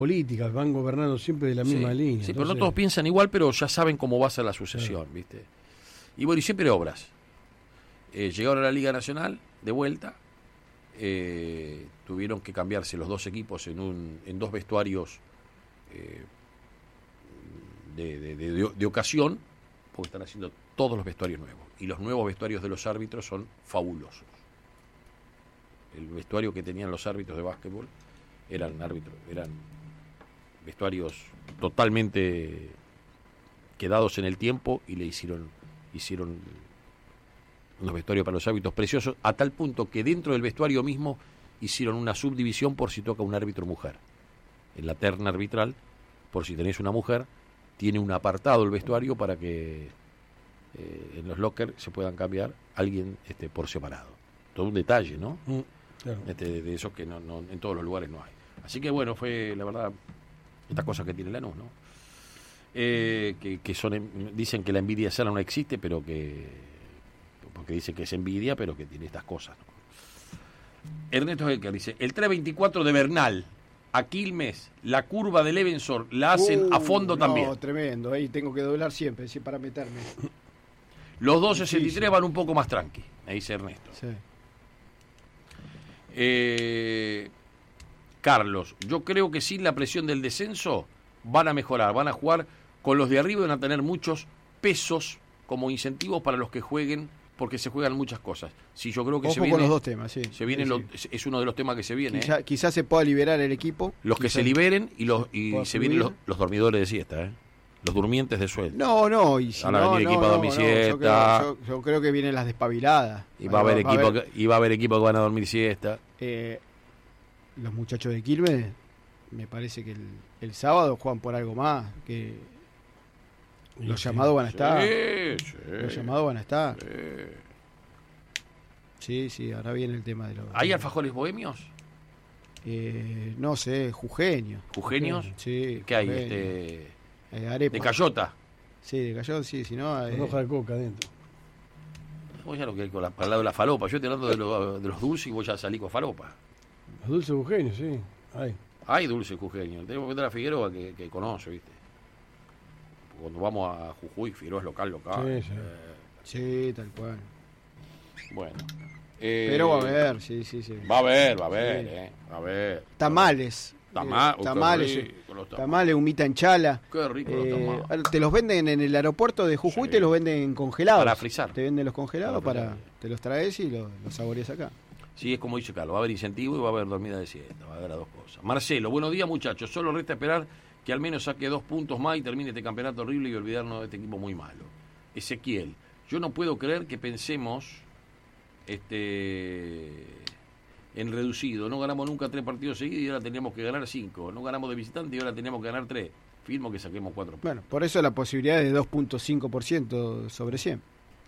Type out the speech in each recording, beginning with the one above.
política, van gobernando siempre de la misma línea. Sí, entonces... pero no todos piensan igual, pero ya saben cómo va a ser la sucesión, ¿viste? Y bueno, y siempre obras. Llegaron a la Liga Nacional, de vuelta, tuvieron que cambiarse los dos equipos en dos vestuarios de ocasión, porque están haciendo todos los vestuarios nuevos. Y los nuevos vestuarios de los árbitros son fabulosos. El vestuario que tenían los árbitros de básquetbol eran vestuarios totalmente quedados en el tiempo y le hicieron unos vestuarios para los árbitros preciosos, a tal punto que dentro del vestuario mismo hicieron una subdivisión por si toca un árbitro mujer. En la terna arbitral, por si tenés una mujer, tiene un apartado el vestuario para que en los lockers se puedan cambiar alguien por separado. Todo un detalle, ¿no? Claro. De esos que no en todos los lugares no hay. Así que bueno, fue la verdad estas cosas que tiene Lanús, ¿no? Que son, dicen que la envidia sana no existe, pero porque dicen que es envidia, pero que tiene estas cosas, ¿no? Ernesto Hecker dice, el 324 de Bernal a Quilmes, la curva de Levensor la hacen a fondo también. No, tremendo, ahí tengo que doblar siempre, sí, para meterme. Los 263 van un poco más tranqui, me dice Ernesto. Sí. Carlos, yo creo que sin la presión del descenso van a mejorar, van a jugar con los de arriba y van a tener muchos pesos como incentivos para los que jueguen, porque se juegan muchas cosas. Sí, yo creo que Ojo se viene con los dos temas, sí. Se viene Sí. es uno de los temas que se viene. Quizás se pueda liberar el equipo. Los que se liberen y se vienen los dormidores de siesta, los durmientes de sueldo. No, y si van a venir equipos a dormir siesta. Yo creo que vienen las despabiladas. Y va a haber equipos que van a dormir siesta. Los muchachos de Quilmes, me parece que el sábado juegan por algo más, que los llamados van a estar. Los llamados van a estar. Sí, ahora viene el tema de los... ¿Hay alfajores bohemios? No sé, jujeños. ¿Jujeños? Sí. ¿Qué hay? Arepa. ¿De cayota? Sí, de cayota, sí, si no... Con hoja de coca adentro. Vos ya lo que para el lado de la falopa. Yo estoy hablando de los dulces y vos ya salí con falopa. Los dulces jujeños, sí. Hay dulces jujeños. Tenemos que meter a Figueroa que conoce, ¿viste? Cuando vamos a Jujuy, Figueroa es local. Sí, tal cual. Bueno. Pero va a haber, sí. Va a haber. Tamales. Tamales, humita en chala. Qué rico los tamales. Te los venden en el aeropuerto de Jujuy, te los venden congelados. Para frizar. Te venden los congelados te los traes y los saboreas acá. Sí, es como dice Carlos, va a haber incentivo y va a haber dormida de siesta, va a haber las dos cosas. Marcelo, buenos días muchachos, solo resta esperar que al menos saque 2 puntos más y termine este campeonato horrible y olvidarnos de este equipo muy malo. Ezequiel, yo no puedo creer que pensemos en reducido, no ganamos nunca 3 partidos seguidos y ahora tenemos que ganar 5, no ganamos de visitante y ahora tenemos que ganar 3, firmo que saquemos 4 puntos. Bueno, por eso la posibilidad de 2.5% sobre 100.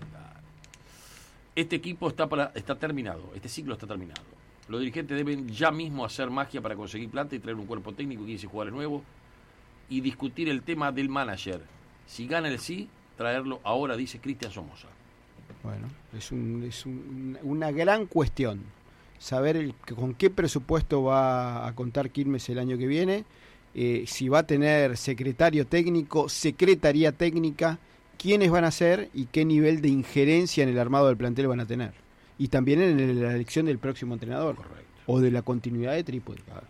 Este equipo está terminado, este ciclo está terminado. Los dirigentes deben ya mismo hacer magia para conseguir plata y traer un cuerpo técnico y 15 jugadores nuevos y discutir el tema del manager. Si gana el sí, traerlo ahora, dice Cristian Somoza. Bueno, es una gran cuestión saber con qué presupuesto va a contar Quilmes el año que viene, si va a tener secretario técnico, secretaría técnica, quiénes van a ser y qué nivel de injerencia en el armado del plantel van a tener. Y también en la elección del próximo entrenador. Correcto. O de la continuidad de Trípode. Claro.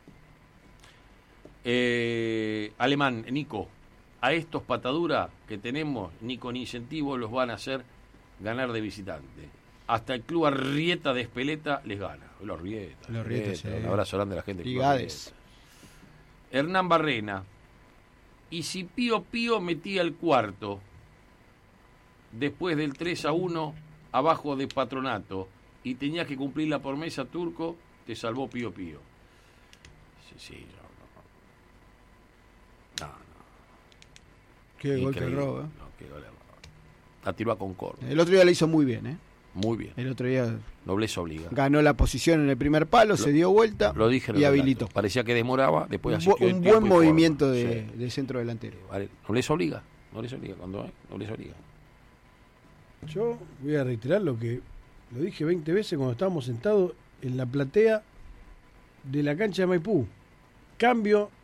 Alemán, Nico, a estos pataduras que tenemos, ni con incentivo los van a hacer ganar de visitante. Hasta el club Arrieta de Espeleta les gana. Los Arrieta, sí. Un abrazo grande a la gente. Ligades. Hernán Barrena. Y si Pío metía el cuarto después del 3-1 abajo de Patronato y tenías que cumplir la promesa, Turco, te salvó Pío. Sí, no. Qué gol que roba. Qué gol. La tiró a Concordia. El otro día la hizo muy bien, Muy bien. El otro día nobleza obliga. ganó la posición en el primer palo, se dio vuelta y habilitó. Parecía que demoraba, después un buen movimiento de centro delantero. Vale. Nobleza obliga cuando hay, nobleza obliga. Yo voy a reiterar lo dije 20 veces cuando estábamos sentados en la platea de la cancha de Maipú. Cambio